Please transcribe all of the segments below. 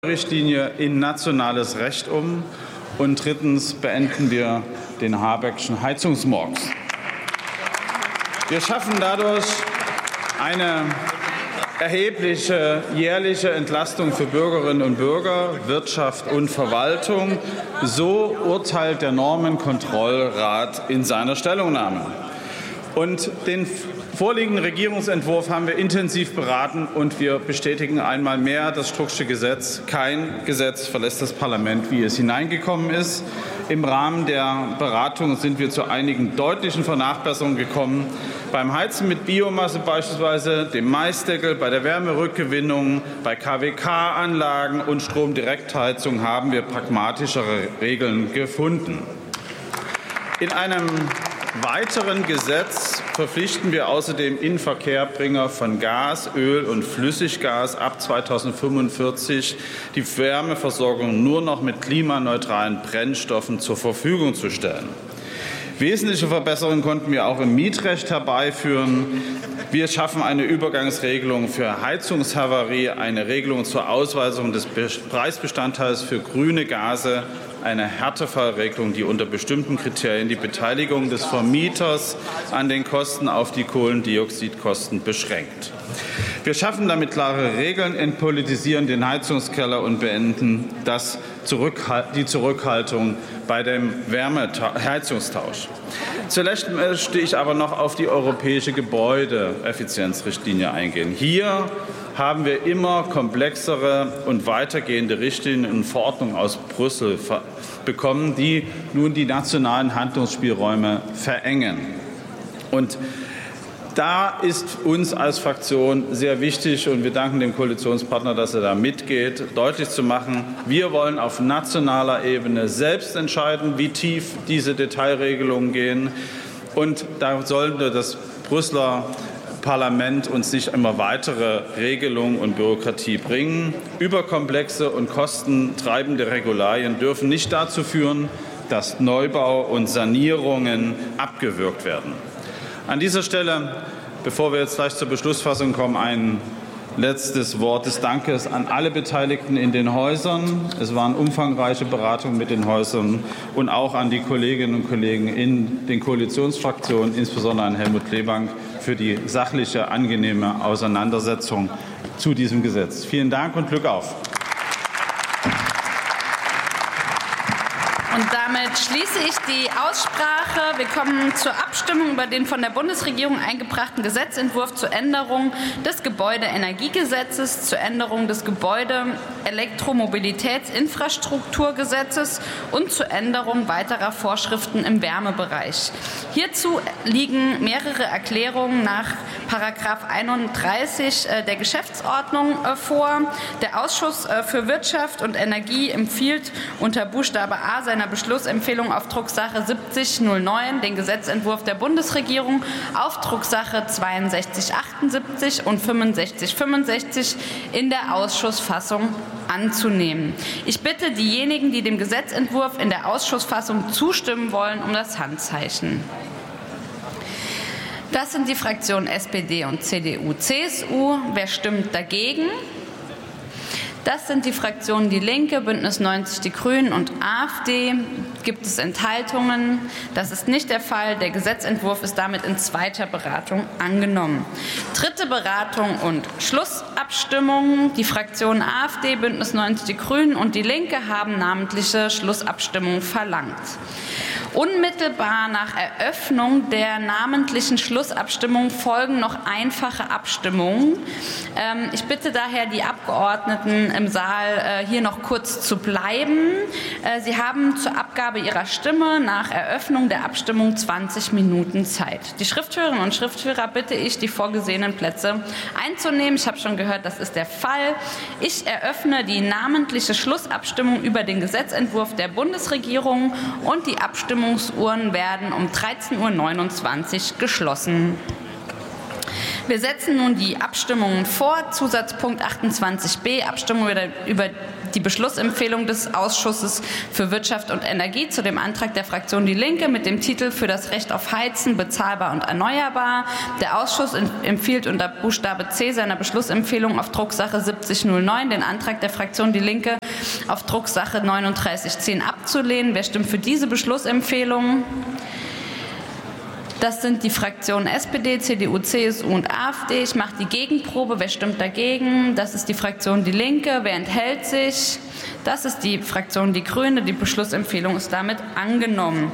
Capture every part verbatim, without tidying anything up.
Richtlinie in nationales Recht um. Und drittens beenden wir den Habeckschen Heizungsmurks. Wir schaffen dadurch eine erhebliche jährliche Entlastung für Bürgerinnen und Bürger, Wirtschaft und Verwaltung. So urteilt der Normenkontrollrat in seiner Stellungnahme. Und den vorliegenden Regierungsentwurf haben wir intensiv beraten, und wir bestätigen einmal mehr das Strucksche Gesetz. Kein Gesetz verlässt das Parlament, wie es hineingekommen ist. Im Rahmen der Beratungen sind wir zu einigen deutlichen Vernachbesserungen gekommen. Beim Heizen mit Biomasse beispielsweise, dem Maisdeckel, bei der Wärmerückgewinnung, bei K W K-Anlagen und Stromdirektheizung haben wir pragmatischere Regeln gefunden. In einem weiteren Gesetz verpflichten wir außerdem Inverkehrbringer von Gas, Öl und Flüssiggas ab zweitausendfünfundvierzig die Wärmeversorgung nur noch mit klimaneutralen Brennstoffen zur Verfügung zu stellen. Wesentliche Verbesserungen konnten wir auch im Mietrecht herbeiführen. Wir schaffen eine Übergangsregelung für Heizungshavarie, eine Regelung zur Ausweisung des Preisbestandteils für grüne Gase, eine Härtefallregelung, die unter bestimmten Kriterien die Beteiligung des Vermieters an den Kosten auf die Kohlendioxidkosten beschränkt. Wir schaffen damit klare Regeln, entpolitisieren den Heizungskeller und beenden das Zurückhal- die Zurückhaltung bei dem Wärmeheizungstausch. Zuletzt möchte ich aber noch auf die europäische Gebäudeeffizienzrichtlinie eingehen. Hier haben wir immer komplexere und weitergehende Richtlinien und Verordnungen aus Brüssel bekommen, die nun die nationalen Handlungsspielräume verengen. Und da ist uns als Fraktion sehr wichtig, und wir danken dem Koalitionspartner, dass er da mitgeht, deutlich zu machen, wir wollen auf nationaler Ebene selbst entscheiden, wie tief diese Detailregelungen gehen. Und da sollte das Brüsseler Parlament uns nicht immer weitere Regelungen und Bürokratie bringen. Überkomplexe und kostentreibende Regularien dürfen nicht dazu führen, dass Neubau und Sanierungen abgewürgt werden. An dieser Stelle, bevor wir jetzt gleich zur Beschlussfassung kommen, ein letztes Wort des Dankes an alle Beteiligten in den Häusern. Es waren umfangreiche Beratungen mit den Häusern, und auch an die Kolleginnen und Kollegen in den Koalitionsfraktionen, insbesondere an Helmut Kleebank, für die sachliche, angenehme Auseinandersetzung zu diesem Gesetz. Vielen Dank und Glück auf. Und damit schließe ich die Aussprache. Wir kommen zur Abstimmung über den von der Bundesregierung eingebrachten Gesetzentwurf zur Änderung des Gebäudeenergiegesetzes, zur Änderung des Gebäude-Elektromobilitätsinfrastrukturgesetzes und zur Änderung weiterer Vorschriften im Wärmebereich. Hierzu liegen mehrere Erklärungen nach Paragraph einunddreißig der Geschäftsordnung vor. Der Ausschuss für Wirtschaft und Energie empfiehlt unter Buchstabe A seiner Beschlussempfehlung auf Drucksache siebzig null neun den Gesetzentwurf der Bundesregierung auf Drucksache zweiundsechzig achtundsiebzig und fünfundsechzig fünfundsechzig in der Ausschussfassung anzunehmen. Ich bitte diejenigen, die dem Gesetzentwurf in der Ausschussfassung zustimmen wollen, um das Handzeichen. Das sind die Fraktionen S P D und C D U C S U. Wer stimmt dagegen? Das sind die Fraktionen Die Linke, Bündnis neunzig Die Grünen und AfD. Gibt es Enthaltungen? Das ist nicht der Fall. Der Gesetzentwurf ist damit in zweiter Beratung angenommen. Dritte Beratung und Schlussabstimmung. Die Fraktionen AfD, Bündnis neunzig Die Grünen und Die Linke haben namentliche Schlussabstimmung verlangt. Unmittelbar nach Eröffnung der namentlichen Schlussabstimmung folgen noch einfache Abstimmungen. Ich bitte daher die Abgeordneten im Saal, hier noch kurz zu bleiben. Sie haben zur Abgabe ihrer Stimme nach Eröffnung der Abstimmung zwanzig Minuten Zeit. Die Schriftführerinnen und Schriftführer bitte ich, die vorgesehenen Plätze einzunehmen. Ich habe schon gehört, das ist der Fall. Ich eröffne die namentliche Schlussabstimmung über den Gesetzentwurf der Bundesregierung, und die Abstimmungsuhren werden um dreizehn Uhr neunundzwanzig geschlossen. Wir setzen nun die Abstimmungen vor. Zusatzpunkt achtundzwanzig b, Abstimmung über die Beschlussempfehlung des Ausschusses für Wirtschaft und Energie zu dem Antrag der Fraktion Die Linke mit dem Titel Für das Recht auf Heizen, bezahlbar und erneuerbar. Der Ausschuss empfiehlt unter Buchstabe C seiner Beschlussempfehlung auf Drucksache siebzig null neun den Antrag der Fraktion Die Linke auf Drucksache neununddreißig zehn abzulehnen. Wer stimmt für diese Beschlussempfehlung? Das sind die Fraktionen S P D, C D U, C S U und AfD. Ich mache die Gegenprobe. Wer stimmt dagegen? Das ist die Fraktion Die Linke. Wer enthält sich? Das ist die Fraktion Die Grüne. Die Beschlussempfehlung ist damit angenommen.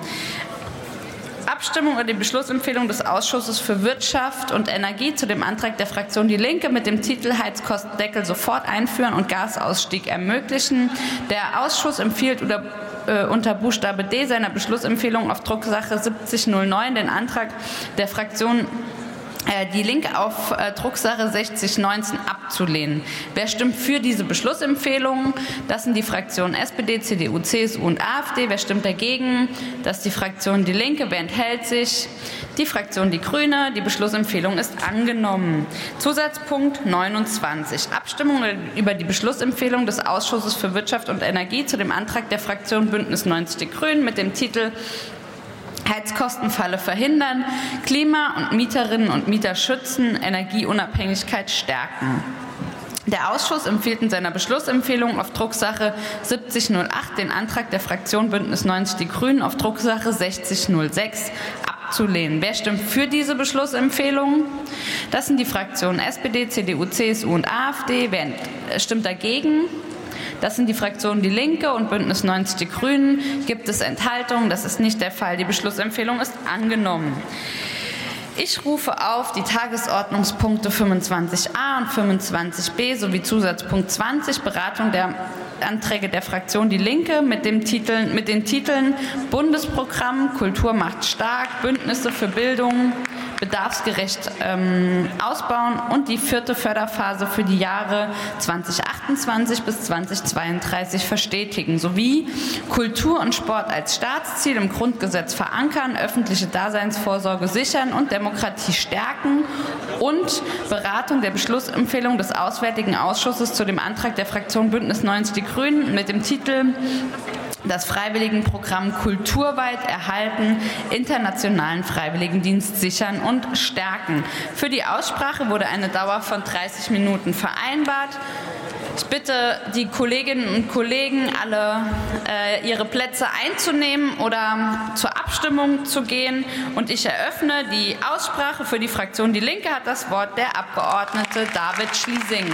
Abstimmung über die Beschlussempfehlung des Ausschusses für Wirtschaft und Energie zu dem Antrag der Fraktion Die Linke mit dem Titel Heizkostendeckel sofort einführen und Gasausstieg ermöglichen. Der Ausschuss empfiehlt unter, äh, unter Buchstabe D seiner Beschlussempfehlung auf Drucksache siebzig null neun den Antrag der Fraktion Die Linke auf äh, Drucksache sechzig neunzehn abzulehnen. Wer stimmt für diese Beschlussempfehlung? Das sind die Fraktionen S P D, C D U, C S U und AfD. Wer stimmt dagegen? Das ist die Fraktion Die Linke. Wer enthält sich? Die Fraktion Die Grüne. Die Beschlussempfehlung ist angenommen. Zusatzpunkt neunundzwanzig. Abstimmung über die Beschlussempfehlung des Ausschusses für Wirtschaft und Energie zu dem Antrag der Fraktion Bündnis neunzig Die Grünen mit dem Titel Heizkostenfalle verhindern, Klima- und Mieterinnen und Mieter schützen, Energieunabhängigkeit stärken. Der Ausschuss empfiehlt in seiner Beschlussempfehlung auf Drucksache siebzig null acht den Antrag der Fraktion Bündnis neunzig Die Grünen auf Drucksache sechzig null sechs abzulehnen. Wer stimmt für diese Beschlussempfehlung? Das sind die Fraktionen S P D, C D U, C S U und AfD. Wer stimmt dagegen? Das sind die Fraktionen Die Linke und Bündnis neunzig Die Grünen. Gibt es Enthaltungen? Das ist nicht der Fall. Die Beschlussempfehlung ist angenommen. Ich rufe auf die Tagesordnungspunkte fünfundzwanzig a und fünfundzwanzig b sowie Zusatzpunkt zwanzig, Beratung der Anträge der Fraktion Die Linke mit, dem Titel, mit den Titeln Bundesprogramm Kultur macht stark, Bündnisse für Bildung, bedarfsgerecht ähm, ausbauen und die vierte Förderphase für die Jahre zweitausendachtundzwanzig bis zweitausendzweiunddreißig verstetigen, sowie Kultur und Sport als Staatsziel im Grundgesetz verankern, öffentliche Daseinsvorsorge sichern und Demokratie stärken und Beratung der Beschlussempfehlung des Auswärtigen Ausschusses zu dem Antrag der Fraktion Bündnis neunzig Die Grünen mit dem Titel Das Freiwilligenprogramm kulturweit erhalten, internationalen Freiwilligendienst sichern und stärken. Für die Aussprache wurde eine Dauer von dreißig Minuten vereinbart. Ich bitte die Kolleginnen und Kollegen, alle äh, ihre Plätze einzunehmen oder zur Abstimmung zu gehen. Und ich eröffne die Aussprache. Für die Fraktion Die Linke hat das Wort der Abgeordnete David Schliesing.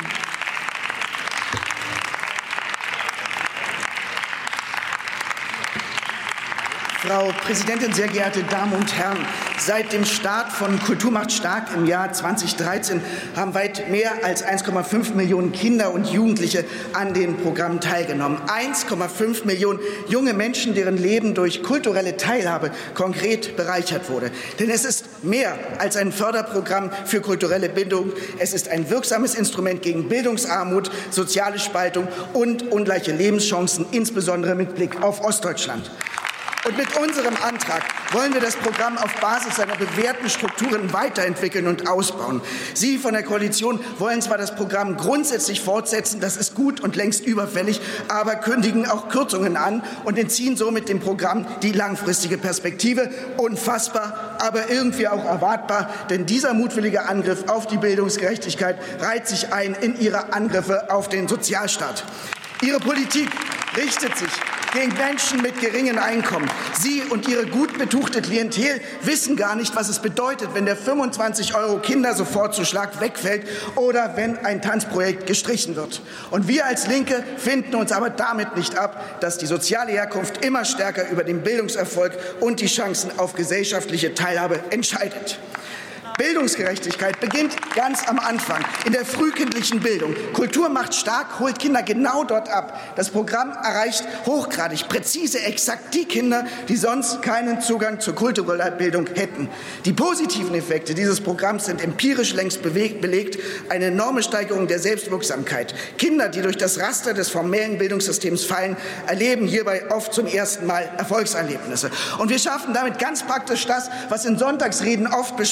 Frau Präsidentin, sehr geehrte Damen und Herren! Seit dem Start von Kultur macht stark im Jahr zweitausenddreizehn haben weit mehr als eins Komma fünf Millionen Kinder und Jugendliche an den Programmen teilgenommen. eins Komma fünf Millionen junge Menschen, deren Leben durch kulturelle Teilhabe konkret bereichert wurde. Denn es ist mehr als ein Förderprogramm für kulturelle Bildung. Es ist ein wirksames Instrument gegen Bildungsarmut, soziale Spaltung und ungleiche Lebenschancen, insbesondere mit Blick auf Ostdeutschland. Und mit unserem Antrag wollen wir das Programm auf Basis seiner bewährten Strukturen weiterentwickeln und ausbauen. Sie von der Koalition wollen zwar das Programm grundsätzlich fortsetzen, das ist gut und längst überfällig, aber kündigen auch Kürzungen an und entziehen somit dem Programm die langfristige Perspektive. Unfassbar, aber irgendwie auch erwartbar, denn dieser mutwillige Angriff auf die Bildungsgerechtigkeit reiht sich ein in ihre Angriffe auf den Sozialstaat. Ihre Politik richtet sich gegen Menschen mit geringen Einkommen. Sie und Ihre gut betuchte Klientel wissen gar nicht, was es bedeutet, wenn der fünfundzwanzig Euro Kindersofortzuschlag wegfällt oder wenn ein Tanzprojekt gestrichen wird. Und wir als Linke finden uns aber damit nicht ab, dass die soziale Herkunft immer stärker über den Bildungserfolg und die Chancen auf gesellschaftliche Teilhabe entscheidet. Bildungsgerechtigkeit beginnt ganz am Anfang, in der frühkindlichen Bildung. Kultur macht stark, holt Kinder genau dort ab. Das Programm erreicht hochgradig, präzise, exakt die Kinder, die sonst keinen Zugang zur kulturellen Bildung hätten. Die positiven Effekte dieses Programms sind empirisch längst belegt. Eine enorme Steigerung der Selbstwirksamkeit. Kinder, die durch das Raster des formellen Bildungssystems fallen, erleben hierbei oft zum ersten Mal Erfolgserlebnisse. Und wir schaffen damit ganz praktisch das, was in Sonntagsreden oft beschworen wird,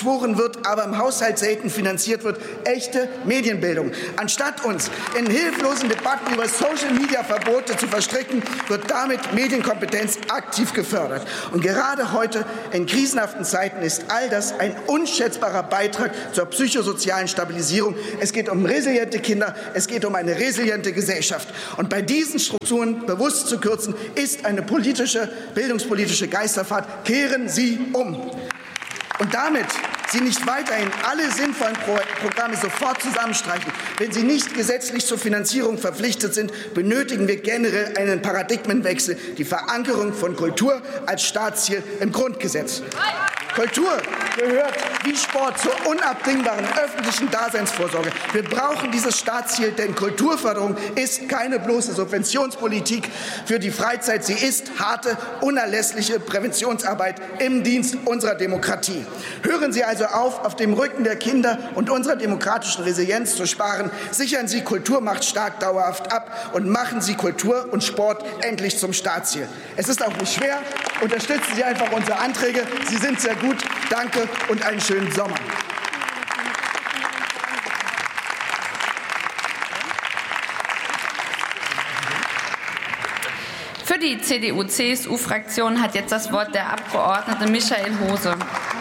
wird, aber im Haushalt selten finanziert wird, echte Medienbildung. Anstatt uns in hilflosen Debatten über Social-Media-Verbote zu verstricken, wird damit Medienkompetenz aktiv gefördert. Und gerade heute in krisenhaften Zeiten ist all das ein unschätzbarer Beitrag zur psychosozialen Stabilisierung. Es geht um resiliente Kinder, es geht um eine resiliente Gesellschaft. Und bei diesen Strukturen bewusst zu kürzen, ist eine politische, bildungspolitische Geisterfahrt. Kehren Sie um. Und damit Sie nicht weiterhin alle sinnvollen Pro Programme sofort zusammenstreichen, wenn sie nicht gesetzlich zur Finanzierung verpflichtet sind, benötigen wir generell einen Paradigmenwechsel, die Verankerung von Kultur als Staatsziel im Grundgesetz. Kultur gehört wie Sport zur unabdingbaren öffentlichen Daseinsvorsorge. Wir brauchen dieses Staatsziel, denn Kulturförderung ist keine bloße Subventionspolitik für die Freizeit. Sie ist harte, unerlässliche Präventionsarbeit im Dienst unserer Demokratie. Hören Sie also auf, auf dem Rücken der Kinder und unserer demokratischen Resilienz zu sparen. Sichern Sie Kultur macht stark dauerhaft ab und machen Sie Kultur und Sport endlich zum Staatsziel. Es ist auch nicht schwer. Unterstützen Sie einfach unsere Anträge. Sie sind sehr gut. Danke und einen schönen Sommer. Für die C D U C S U-Fraktion hat jetzt das Wort der Abgeordnete Michael Hose.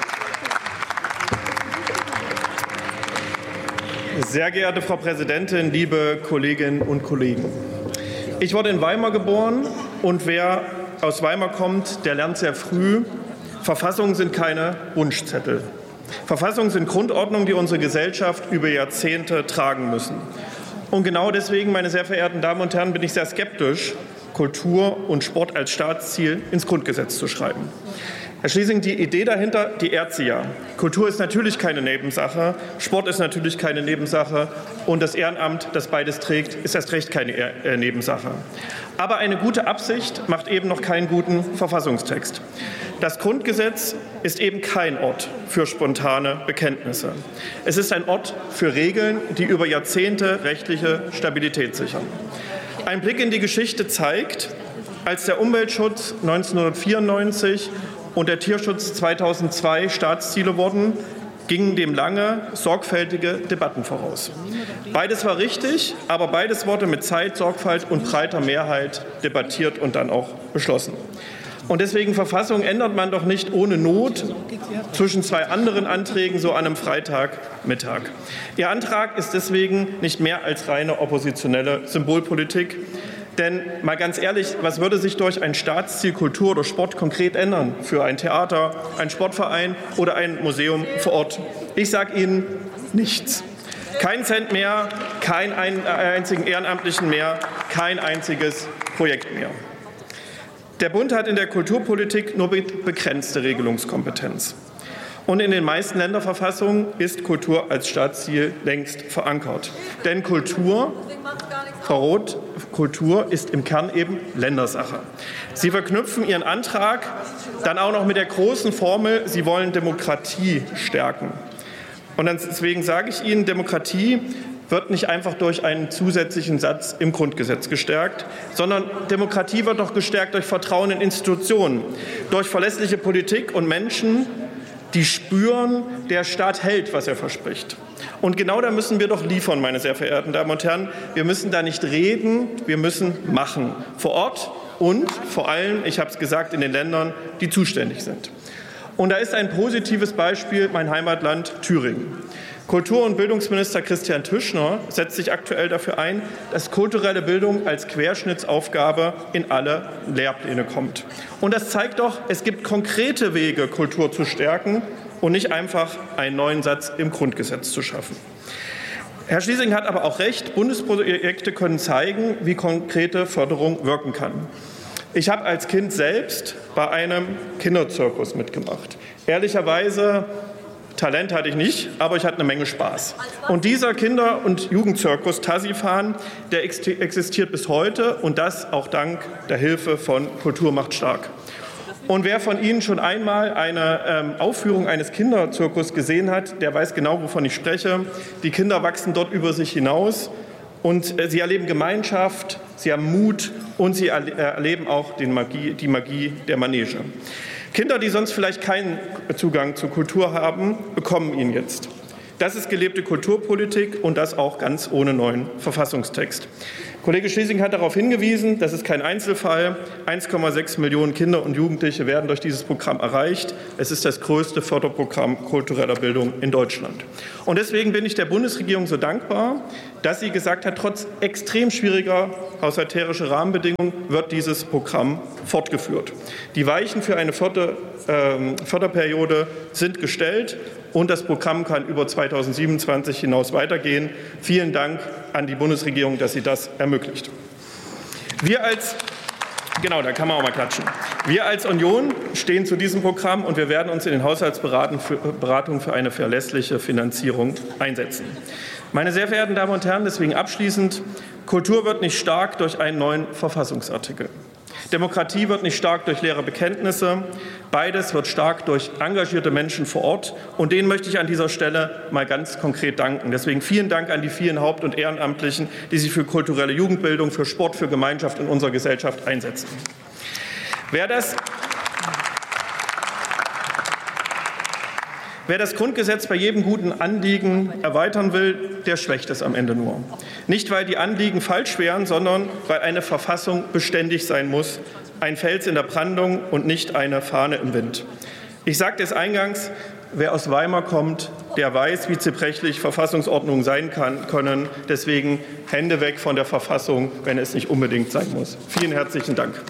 Sehr geehrte Frau Präsidentin, liebe Kolleginnen und Kollegen! Ich wurde in Weimar geboren, und wer aus Weimar kommt, der lernt sehr früh: Verfassungen sind keine Wunschzettel. Verfassungen sind Grundordnungen, die unsere Gesellschaft über Jahrzehnte tragen müssen. Und genau deswegen, meine sehr verehrten Damen und Herren, bin ich sehr skeptisch, Kultur und Sport als Staatsziel ins Grundgesetz zu schreiben. Herr Schlesing, die Idee dahinter, die ehrt Sie ja. Kultur ist natürlich keine Nebensache, Sport ist natürlich keine Nebensache, und das Ehrenamt, das beides trägt, ist erst recht keine äh, Nebensache. Aber eine gute Absicht macht eben noch keinen guten Verfassungstext. Das Grundgesetz ist eben kein Ort für spontane Bekenntnisse. Es ist ein Ort für Regeln, die über Jahrzehnte rechtliche Stabilität sichern. Ein Blick in die Geschichte zeigt, als der Umweltschutz neunzehnhundertvierundneunzig und der Tierschutz zweitausendzwei Staatsziele wurden, gingen dem lange, sorgfältige Debatten voraus. Beides war richtig, aber beides wurde mit Zeit, Sorgfalt und breiter Mehrheit debattiert und dann auch beschlossen. Und deswegen, Verfassung ändert man doch nicht ohne Not zwischen zwei anderen Anträgen so an einem Freitagmittag. Ihr Antrag ist deswegen nicht mehr als reine oppositionelle Symbolpolitik. Denn mal ganz ehrlich, was würde sich durch ein Staatsziel Kultur oder Sport konkret ändern für ein Theater, ein Sportverein oder ein Museum vor Ort? Ich sage Ihnen nichts. Kein Cent mehr, keinen einzigen Ehrenamtlichen mehr, kein einziges Projekt mehr. Der Bund hat in der Kulturpolitik nur begrenzte Regelungskompetenz. Und in den meisten Länderverfassungen ist Kultur als Staatsziel längst verankert. Denn Kultur, Frau Roth, Kultur ist im Kern eben Ländersache. Sie verknüpfen Ihren Antrag dann auch noch mit der großen Formel, Sie wollen Demokratie stärken. Und deswegen sage ich Ihnen, Demokratie wird nicht einfach durch einen zusätzlichen Satz im Grundgesetz gestärkt, sondern Demokratie wird doch gestärkt durch Vertrauen in Institutionen, durch verlässliche Politik und Menschen, die spüren, der Staat hält, was er verspricht. Und genau da müssen wir doch liefern, meine sehr verehrten Damen und Herren. Wir müssen da nicht reden, wir müssen machen. Vor Ort und vor allem, ich habe es gesagt, in den Ländern, die zuständig sind. Und da ist ein positives Beispiel mein Heimatland Thüringen. Kultur- und Bildungsminister Christian Tüschner setzt sich aktuell dafür ein, dass kulturelle Bildung als Querschnittsaufgabe in alle Lehrpläne kommt. Und das zeigt doch, es gibt konkrete Wege, Kultur zu stärken und nicht einfach einen neuen Satz im Grundgesetz zu schaffen. Herr Schlesing hat aber auch recht, Bundesprojekte können zeigen, wie konkrete Förderung wirken kann. Ich habe als Kind selbst bei einem Kinderzirkus mitgemacht. Ehrlicherweise, Talent hatte ich nicht, aber ich hatte eine Menge Spaß. Und dieser Kinder- und Jugendzirkus Tassifan, der existiert bis heute, und das auch dank der Hilfe von Kultur macht stark. Und wer von Ihnen schon einmal eine ähm, Aufführung eines Kinderzirkus gesehen hat, der weiß genau, wovon ich spreche. Die Kinder wachsen dort über sich hinaus und äh, sie erleben Gemeinschaft, sie haben Mut und sie erle- erleben auch den Magie, die Magie der Manege. Kinder, die sonst vielleicht keinen Zugang zur Kultur haben, bekommen ihn jetzt. Das ist gelebte Kulturpolitik und das auch ganz ohne neuen Verfassungstext. Kollege Schliessing hat darauf hingewiesen, das ist kein Einzelfall. eins Komma sechs Millionen Kinder und Jugendliche werden durch dieses Programm erreicht. Es ist das größte Förderprogramm kultureller Bildung in Deutschland. Und deswegen bin ich der Bundesregierung so dankbar, dass sie gesagt hat, trotz extrem schwieriger haushalterischer Rahmenbedingungen wird dieses Programm fortgeführt. Die Weichen für eine Förder, äh, Förderperiode sind gestellt. Und das Programm kann über zweitausendsiebenundzwanzig hinaus weitergehen. Vielen Dank an die Bundesregierung, dass sie das ermöglicht. Wir als Genau, da kann man auch mal klatschen. Wir als Union stehen zu diesem Programm und wir werden uns in den Haushaltsberatungen für eine verlässliche Finanzierung einsetzen. Meine sehr verehrten Damen und Herren, deswegen abschließend, Kultur wird nicht stark durch einen neuen Verfassungsartikel. Demokratie wird nicht stark durch leere Bekenntnisse. Beides wird stark durch engagierte Menschen vor Ort. Und denen möchte ich an dieser Stelle mal ganz konkret danken. Deswegen vielen Dank an die vielen Haupt- und Ehrenamtlichen, die sich für kulturelle Jugendbildung, für Sport, für Gemeinschaft in unserer Gesellschaft einsetzen. Wer das Wer das Grundgesetz bei jedem guten Anliegen erweitern will, der schwächt es am Ende nur. Nicht, weil die Anliegen falsch wären, sondern weil eine Verfassung beständig sein muss, ein Fels in der Brandung und nicht eine Fahne im Wind. Ich sagte es eingangs, wer aus Weimar kommt, der weiß, wie zerbrechlich Verfassungsordnungen sein kann, können. Deswegen Hände weg von der Verfassung, wenn es nicht unbedingt sein muss. Vielen herzlichen Dank.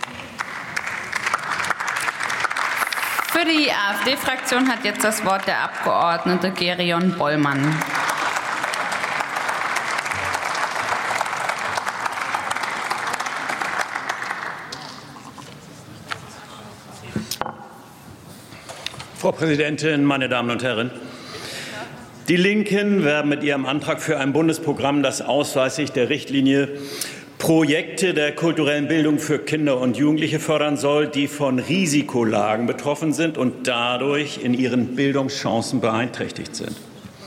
Für die AfD-Fraktion hat jetzt das Wort der Abgeordnete Gerion Bollmann. Frau Präsidentin, meine Damen und Herren! Die Linken werben mit ihrem Antrag für ein Bundesprogramm, das ausweislich der Richtlinie Projekte der kulturellen Bildung für Kinder und Jugendliche fördern soll, die von Risikolagen betroffen sind und dadurch in ihren Bildungschancen beeinträchtigt sind.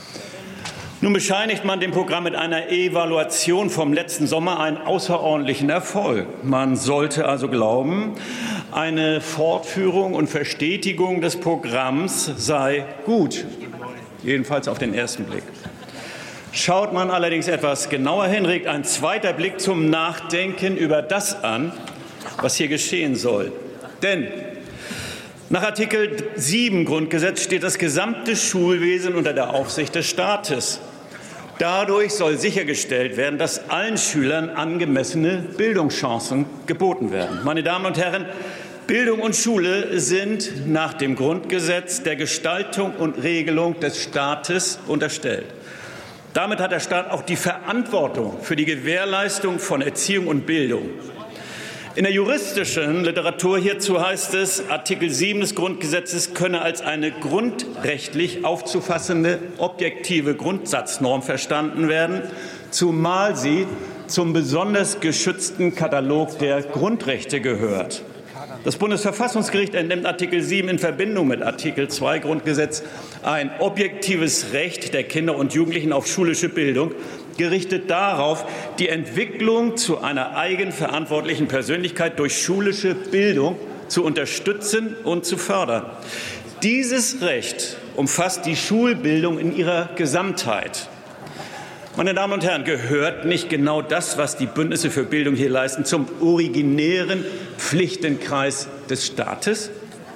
Nun bescheinigt man dem Programm mit einer Evaluation vom letzten Sommer einen außerordentlichen Erfolg. Man sollte also glauben, eine Fortführung und Verstetigung des Programms sei gut, jedenfalls auf den ersten Blick. Schaut man allerdings etwas genauer hin, regt ein zweiter Blick zum Nachdenken über das an, was hier geschehen soll. Denn nach Artikel sieben Grundgesetz steht das gesamte Schulwesen unter der Aufsicht des Staates. Dadurch soll sichergestellt werden, dass allen Schülern angemessene Bildungschancen geboten werden. Meine Damen und Herren, Bildung und Schule sind nach dem Grundgesetz der Gestaltung und Regelung des Staates unterstellt. Damit hat der Staat auch die Verantwortung für die Gewährleistung von Erziehung und Bildung. In der juristischen Literatur hierzu heißt es, Artikel sieben des Grundgesetzes könne als eine grundrechtlich aufzufassende objektive Grundsatznorm verstanden werden, zumal sie zum besonders geschützten Katalog der Grundrechte gehört. Das Bundesverfassungsgericht entnimmt Artikel sieben in Verbindung mit Artikel zwei Grundgesetz ein objektives Recht der Kinder und Jugendlichen auf schulische Bildung, gerichtet darauf, die Entwicklung zu einer eigenverantwortlichen Persönlichkeit durch schulische Bildung zu unterstützen und zu fördern. Dieses Recht umfasst die Schulbildung in ihrer Gesamtheit. Meine Damen und Herren, gehört nicht genau das, was die Bündnisse für Bildung hier leisten, zum originären Pflichtenkreis des Staates?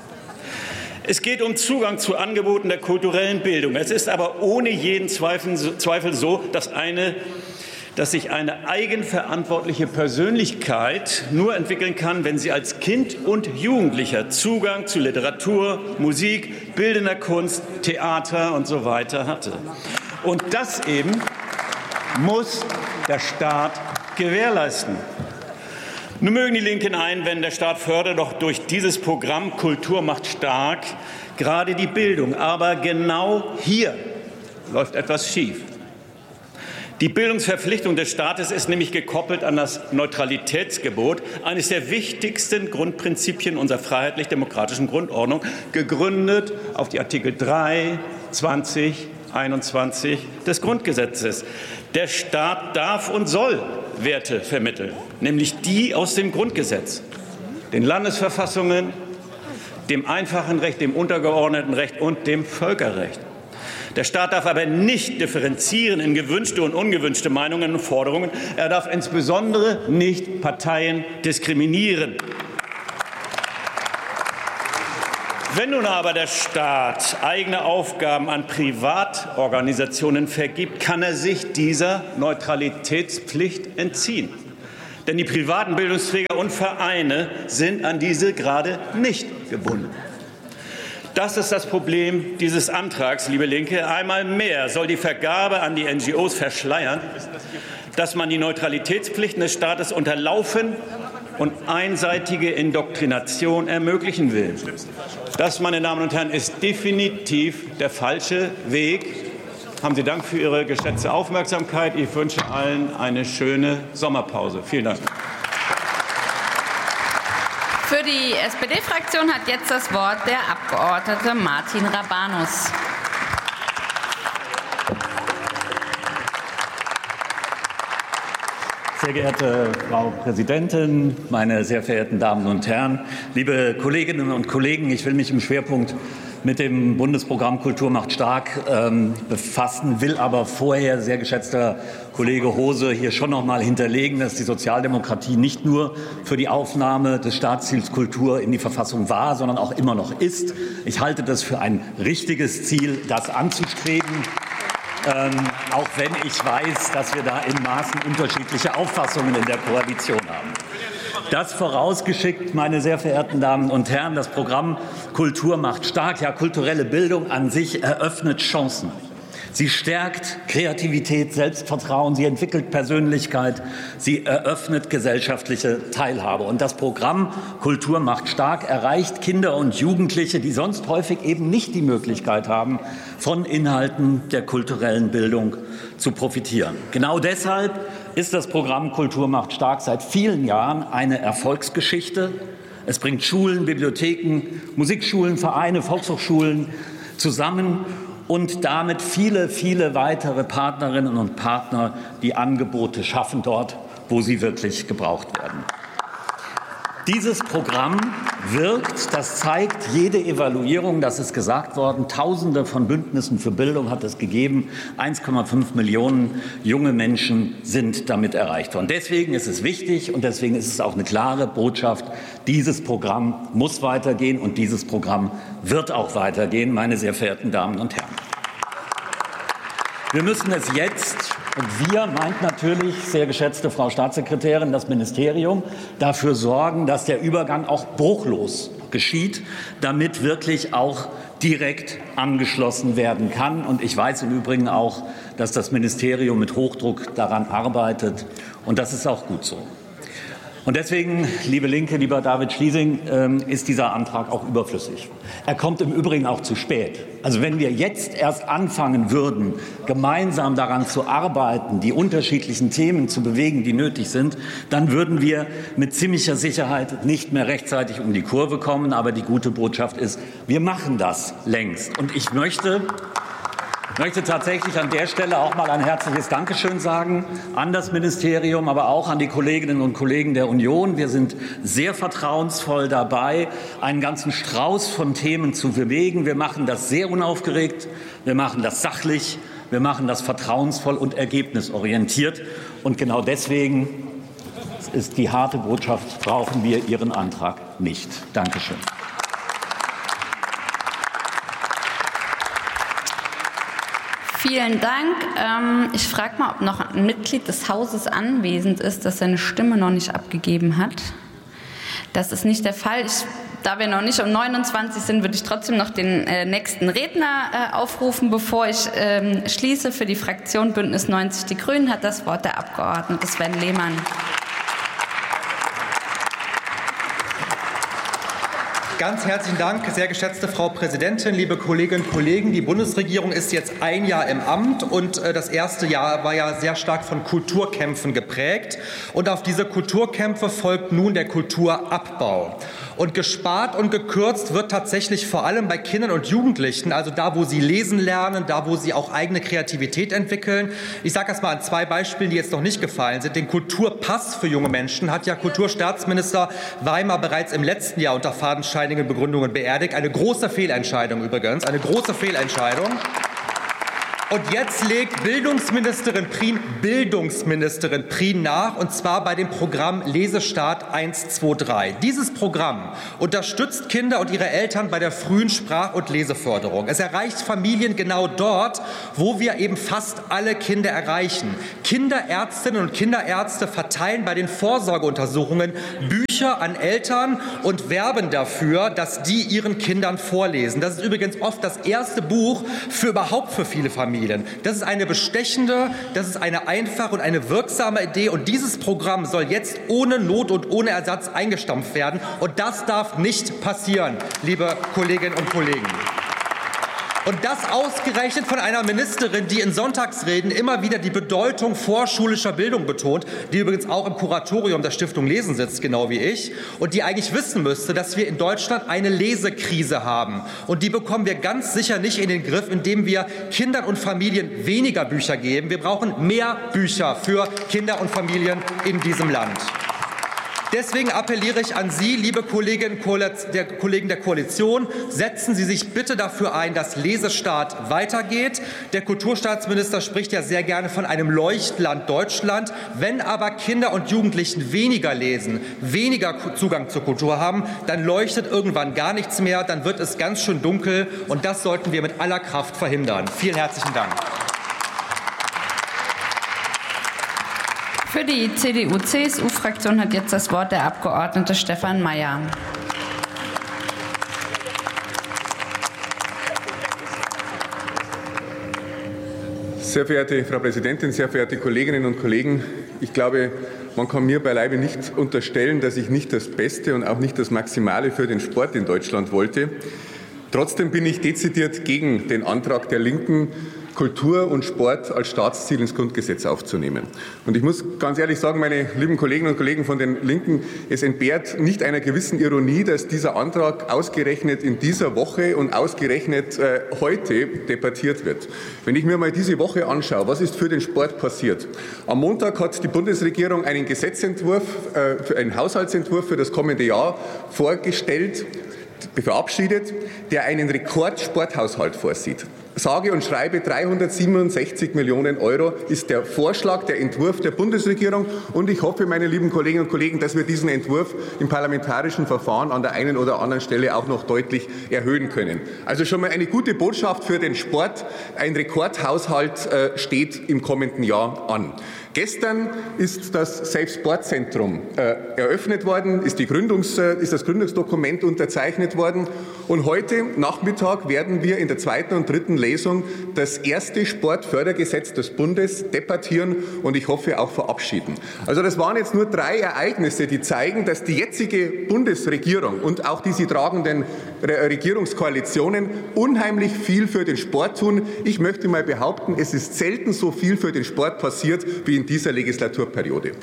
Es geht um Zugang zu Angeboten der kulturellen Bildung. Es ist aber ohne jeden Zweifel so, dass, eine, dass sich eine eigenverantwortliche Persönlichkeit nur entwickeln kann, wenn sie als Kind und Jugendlicher Zugang zu Literatur, Musik, bildender Kunst, Theater und so weiter hatte. Und das eben muss der Staat gewährleisten. Nun mögen die Linken einwenden, der Staat fördert doch durch dieses Programm Kultur macht stark gerade die Bildung. Aber genau hier läuft etwas schief. Die Bildungsverpflichtung des Staates ist nämlich gekoppelt an das Neutralitätsgebot, eines der wichtigsten Grundprinzipien unserer freiheitlich-demokratischen Grundordnung, gegründet auf die Artikel drei, zwanzig, einundzwanzig des Grundgesetzes. Der Staat darf und soll Werte vermitteln, nämlich die aus dem Grundgesetz, den Landesverfassungen, dem einfachen Recht, dem untergeordneten Recht und dem Völkerrecht. Der Staat darf aber nicht differenzieren in gewünschte und ungewünschte Meinungen und Forderungen. Er darf insbesondere nicht Parteien diskriminieren. Wenn nun aber der Staat eigene Aufgaben an Privatorganisationen vergibt, kann er sich dieser Neutralitätspflicht entziehen. Denn die privaten Bildungsträger und Vereine sind an diese gerade nicht gebunden. Das ist das Problem dieses Antrags, liebe Linke. Einmal mehr soll die Vergabe an die N G Os verschleiern, dass man die Neutralitätspflichten des Staates unterlaufen und einseitige Indoktrination ermöglichen will. Das, meine Damen und Herren, ist definitiv der falsche Weg. Haben Sie Dank für Ihre geschätzte Aufmerksamkeit. Ich wünsche allen eine schöne Sommerpause. Vielen Dank. Für die S P D-Fraktion hat jetzt das Wort der Abgeordnete Martin Rabanus. Sehr geehrte Frau Präsidentin, meine sehr verehrten Damen und Herren, liebe Kolleginnen und Kollegen, ich will mich im Schwerpunkt mit dem Bundesprogramm Kultur macht stark ähm, befassen, will aber vorher, sehr geschätzter Kollege Hose, hier schon noch mal hinterlegen, dass die Sozialdemokratie nicht nur für die Aufnahme des Staatsziels Kultur in die Verfassung war, sondern auch immer noch ist. Ich halte das für ein richtiges Ziel, das anzustreben. Ähm, auch wenn ich weiß, dass wir da in Maßen unterschiedliche Auffassungen in der Koalition haben. Das vorausgeschickt, meine sehr verehrten Damen und Herren, das Programm Kultur macht stark, ja, kulturelle Bildung an sich eröffnet Chancen. Sie stärkt Kreativität, Selbstvertrauen, sie entwickelt Persönlichkeit, sie eröffnet gesellschaftliche Teilhabe. Und das Programm Kultur macht stark erreicht Kinder und Jugendliche, die sonst häufig eben nicht die Möglichkeit haben, von Inhalten der kulturellen Bildung zu profitieren. Genau deshalb ist das Programm Kultur macht stark seit vielen Jahren eine Erfolgsgeschichte. Es bringt Schulen, Bibliotheken, Musikschulen, Vereine, Volkshochschulen zusammen und damit viele, viele weitere Partnerinnen und Partner, die Angebote schaffen dort, wo sie wirklich gebraucht werden. Dieses Programm wirkt, das zeigt jede Evaluierung, das ist gesagt worden, Tausende von Bündnissen für Bildung hat es gegeben, eins Komma fünf Millionen junge Menschen sind damit erreicht worden. Deswegen ist es wichtig und deswegen ist es auch eine klare Botschaft, dieses Programm muss weitergehen und dieses Programm wird auch weitergehen, meine sehr verehrten Damen und Herren. Wir müssen es jetzt, und wir meint natürlich, sehr geschätzte Frau Staatssekretärin, das Ministerium, dafür sorgen, dass der Übergang auch bruchlos geschieht, damit wirklich auch direkt angeschlossen werden kann. Und ich weiß im Übrigen auch, dass das Ministerium mit Hochdruck daran arbeitet. Und das ist auch gut so. Und deswegen, liebe Linke, lieber David Schliesing, ist dieser Antrag auch überflüssig. Er kommt im Übrigen auch zu spät. Also wenn wir jetzt erst anfangen würden, gemeinsam daran zu arbeiten, die unterschiedlichen Themen zu bewegen, die nötig sind, dann würden wir mit ziemlicher Sicherheit nicht mehr rechtzeitig um die Kurve kommen. Aber die gute Botschaft ist, wir machen das längst. Und ich möchte Ich möchte tatsächlich an der Stelle auch mal ein herzliches Dankeschön sagen an das Ministerium, aber auch an die Kolleginnen und Kollegen der Union. Wir sind sehr vertrauensvoll dabei, einen ganzen Strauß von Themen zu bewegen. Wir machen das sehr unaufgeregt, wir machen das sachlich, wir machen das vertrauensvoll und ergebnisorientiert. Und genau deswegen ist die harte Botschaft, brauchen wir Ihren Antrag nicht. Dankeschön. Vielen Dank. Ich frage mal, ob noch ein Mitglied des Hauses anwesend ist, das seine Stimme noch nicht abgegeben hat. Das ist nicht der Fall. Ich, da wir noch nicht um neunundzwanzig sind, würde ich trotzdem noch den äh, nächsten Redner äh, aufrufen. Bevor ich äh, schließe, für die Fraktion Bündnis neunzig Die Grünen hat das Wort der Abgeordnete Sven Lehmann. Ganz herzlichen Dank, sehr geschätzte Frau Präsidentin, liebe Kolleginnen und Kollegen. Die Bundesregierung ist jetzt ein Jahr im Amt und das erste Jahr war ja sehr stark von Kulturkämpfen geprägt. Und auf diese Kulturkämpfe folgt nun der Kulturabbau. Und gespart und gekürzt wird tatsächlich vor allem bei Kindern und Jugendlichen, also da, wo sie lesen lernen, da, wo sie auch eigene Kreativität entwickeln. Ich sage das mal an zwei Beispielen, die jetzt noch nicht gefallen sind. Den Kulturpass für junge Menschen hat ja Kulturstaatsminister Weimar bereits im letzten Jahr unter Fadenscheinigen einigen Begründungen beerdigt. Eine große Fehlentscheidung übrigens, eine große Fehlentscheidung. Und jetzt legt Bildungsministerin Prien, Bildungsministerin Prien nach, und zwar bei dem Programm Lesestart eins, zwei, drei. Dieses Programm unterstützt Kinder und ihre Eltern bei der frühen Sprach- und Leseförderung. Es erreicht Familien genau dort, wo wir eben fast alle Kinder erreichen. Kinderärztinnen und Kinderärzte verteilen bei den Vorsorgeuntersuchungen Bücher an Eltern und werben dafür, dass die ihren Kindern vorlesen. Das ist übrigens oft das erste Buch für überhaupt für viele Familien. Das ist eine bestechende, das ist eine einfache und eine wirksame Idee. Und dieses Programm soll jetzt ohne Not und ohne Ersatz eingestampft werden. Und das darf nicht passieren, liebe Kolleginnen und Kollegen. Und das ausgerechnet von einer Ministerin, die in Sonntagsreden immer wieder die Bedeutung vorschulischer Bildung betont, die übrigens auch im Kuratorium der Stiftung Lesen sitzt, genau wie ich, und die eigentlich wissen müsste, dass wir in Deutschland eine Lesekrise haben. Und die bekommen wir ganz sicher nicht in den Griff, indem wir Kindern und Familien weniger Bücher geben. Wir brauchen mehr Bücher für Kinder und Familien in diesem Land. Deswegen appelliere ich an Sie, liebe Kolleginnen und Kollegen der Koalition, setzen Sie sich bitte dafür ein, dass Lesestart weitergeht. Der Kulturstaatsminister spricht ja sehr gerne von einem Leuchtland Deutschland. Wenn aber Kinder und Jugendlichen weniger lesen, weniger Zugang zur Kultur haben, dann leuchtet irgendwann gar nichts mehr, dann wird es ganz schön dunkel, und das sollten wir mit aller Kraft verhindern. Vielen herzlichen Dank. Für die C D U C S U-Fraktion hat jetzt das Wort der Abgeordnete Stefan Mayer. Sehr verehrte Frau Präsidentin, sehr verehrte Kolleginnen und Kollegen! Ich glaube, man kann mir beileibe nicht unterstellen, dass ich nicht das Beste und auch nicht das Maximale für den Sport in Deutschland wollte. Trotzdem bin ich dezidiert gegen den Antrag der Linken, Kultur und Sport als Staatsziel ins Grundgesetz aufzunehmen. Und ich muss ganz ehrlich sagen, meine lieben Kolleginnen und Kollegen von den Linken, es entbehrt nicht einer gewissen Ironie, dass dieser Antrag ausgerechnet in dieser Woche und ausgerechnet äh, heute debattiert wird. Wenn ich mir mal diese Woche anschaue, was ist für den Sport passiert? Am Montag hat die Bundesregierung einen Gesetzentwurf, äh, für einen Haushaltsentwurf für das kommende Jahr vorgestellt, verabschiedet, der einen Rekordsporthaushalt vorsieht. Sage und schreibe dreihundertsiebenundsechzig Millionen Euro ist der Vorschlag, der Entwurf der Bundesregierung. Und ich hoffe, meine lieben Kolleginnen und Kollegen, dass wir diesen Entwurf im parlamentarischen Verfahren an der einen oder anderen Stelle auch noch deutlich erhöhen können. Also schon mal eine gute Botschaft für den Sport. Ein Rekordhaushalt äh, steht im kommenden Jahr an. Gestern ist das Safe Sport Zentrum äh, eröffnet worden, ist, die Gründungs, äh, ist das Gründungsdokument unterzeichnet worden. Und heute Nachmittag werden wir in der zweiten und dritten Lesung das erste Sportfördergesetz des Bundes debattieren und ich hoffe auch verabschieden. Also das waren jetzt nur drei Ereignisse, die zeigen, dass die jetzige Bundesregierung und auch die sie tragenden Regierungskoalitionen unheimlich viel für den Sport tun. Ich möchte mal behaupten, es ist selten so viel für den Sport passiert wie in dieser Legislaturperiode.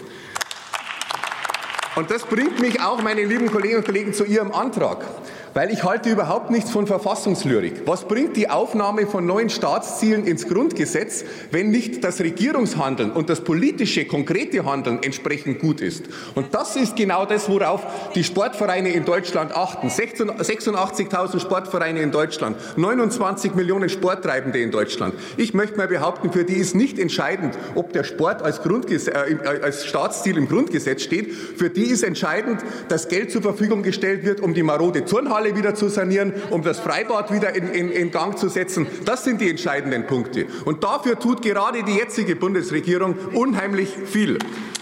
Und das bringt mich auch, meine lieben Kolleginnen und Kollegen, zu Ihrem Antrag. Weil ich halte überhaupt nichts von Verfassungslyrik. Was bringt die Aufnahme von neuen Staatszielen ins Grundgesetz, wenn nicht das Regierungshandeln und das politische, konkrete Handeln entsprechend gut ist? Und das ist genau das, worauf die Sportvereine in Deutschland achten. sechsundachtzigtausend Sportvereine in Deutschland, neunundzwanzig Millionen Sporttreibende in Deutschland. Ich möchte mal behaupten, für die ist nicht entscheidend, ob der Sport als, Grundges äh, als Staatsziel im Grundgesetz steht. Für die ist entscheidend, dass Geld zur Verfügung gestellt wird, um die marode Turnhalle wieder zu sanieren, um das Freibad wieder in, in, in Gang zu setzen. Das sind die entscheidenden Punkte. Und dafür tut gerade die jetzige Bundesregierung unheimlich viel.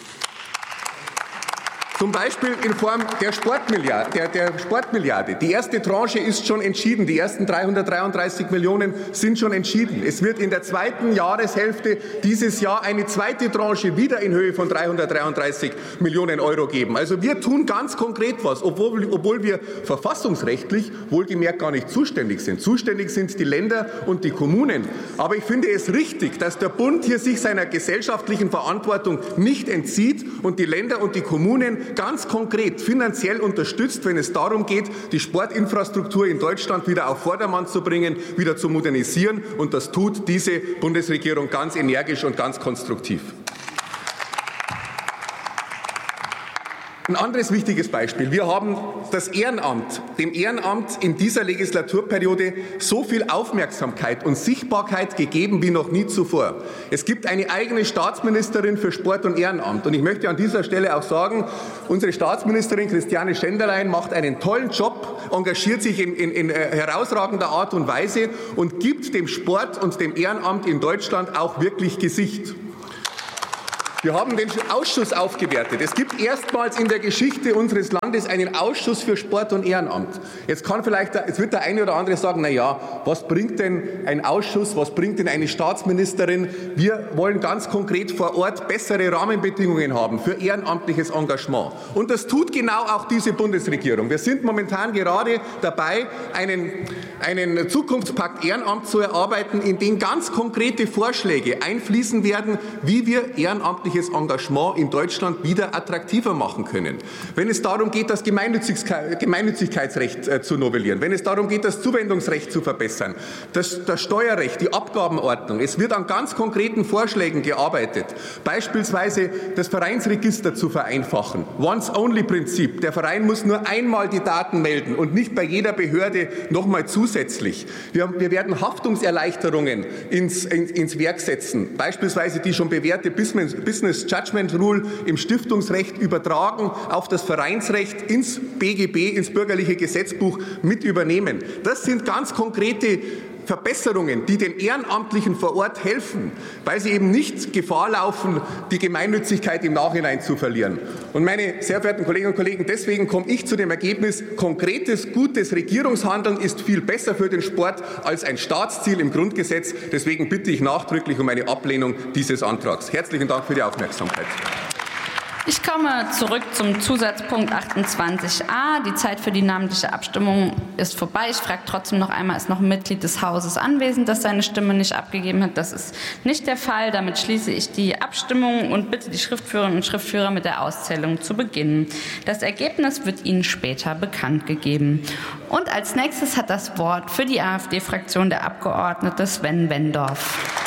Zum Beispiel in Form der Sportmilliarde, der, der Sportmilliarde. Die erste Tranche ist schon entschieden. Die ersten dreihundertdreiunddreißig Millionen sind schon entschieden. Es wird in der zweiten Jahreshälfte dieses Jahr eine zweite Tranche wieder in Höhe von dreihundertdreiunddreißig Millionen Euro geben. Also wir tun ganz konkret was, obwohl, obwohl wir verfassungsrechtlich wohlgemerkt gar nicht zuständig sind. Zuständig sind die Länder und die Kommunen. Aber ich finde es richtig, dass der Bund hier sich seiner gesellschaftlichen Verantwortung nicht entzieht und die Länder und die Kommunen ganz konkret finanziell unterstützt, wenn es darum geht, die Sportinfrastruktur in Deutschland wieder auf Vordermann zu bringen, wieder zu modernisieren. Und das tut diese Bundesregierung ganz energisch und ganz konstruktiv. Ein anderes wichtiges Beispiel. Wir haben das Ehrenamt, dem Ehrenamt in dieser Legislaturperiode so viel Aufmerksamkeit und Sichtbarkeit gegeben wie noch nie zuvor. Es gibt eine eigene Staatsministerin für Sport und Ehrenamt. Und ich möchte an dieser Stelle auch sagen, unsere Staatsministerin Christiane Schenderlein macht einen tollen Job, engagiert sich in, in, in herausragender Art und Weise und gibt dem Sport und dem Ehrenamt in Deutschland auch wirklich Gesicht. Wir haben den Ausschuss aufgewertet. Es gibt erstmals in der Geschichte unseres Landes einen Ausschuss für Sport und Ehrenamt. Jetzt kann vielleicht, jetzt wird der eine oder andere sagen, na ja, was bringt denn ein Ausschuss, was bringt denn eine Staatsministerin? Wir wollen ganz konkret vor Ort bessere Rahmenbedingungen haben für ehrenamtliches Engagement. Und das tut genau auch diese Bundesregierung. Wir sind momentan gerade dabei, einen, einen Zukunftspakt Ehrenamt zu erarbeiten, in den ganz konkrete Vorschläge einfließen werden, wie wir ehrenamtlich Engagement in Deutschland wieder attraktiver machen können. Wenn es darum geht, das Gemeinnützigkeitsrecht äh, zu novellieren, wenn es darum geht, das Zuwendungsrecht zu verbessern, das, das Steuerrecht, die Abgabenordnung, es wird an ganz konkreten Vorschlägen gearbeitet, beispielsweise das Vereinsregister zu vereinfachen, Once-Only-Prinzip. Der Verein muss nur einmal die Daten melden und nicht bei jeder Behörde nochmal zusätzlich. Wir, wir werden Haftungserleichterungen ins, ins, ins Werk setzen, beispielsweise die schon bewährte Business Business Judgment Rule im Stiftungsrecht übertragen auf das Vereinsrecht ins B G B, ins bürgerliche Gesetzbuch mit übernehmen. Das sind ganz konkrete Verbesserungen, die den Ehrenamtlichen vor Ort helfen, weil sie eben nicht Gefahr laufen, die Gemeinnützigkeit im Nachhinein zu verlieren. Und meine sehr verehrten Kolleginnen und Kollegen, deswegen komme ich zu dem Ergebnis, konkretes, gutes Regierungshandeln ist viel besser für den Sport als ein Staatsziel im Grundgesetz. Deswegen bitte ich nachdrücklich um eine Ablehnung dieses Antrags. Herzlichen Dank für die Aufmerksamkeit. Ich komme zurück zum Zusatzpunkt achtundzwanzig a. Die Zeit für die namentliche Abstimmung ist vorbei. Ich frage trotzdem noch einmal, ist noch ein Mitglied des Hauses anwesend, das seine Stimme nicht abgegeben hat? Das ist nicht der Fall. Damit schließe ich die Abstimmung und bitte die Schriftführerinnen und Schriftführer mit der Auszählung zu beginnen. Das Ergebnis wird Ihnen später bekannt gegeben. Und als nächstes hat das Wort für die AfD-Fraktion der Abgeordnete Sven Wendorf.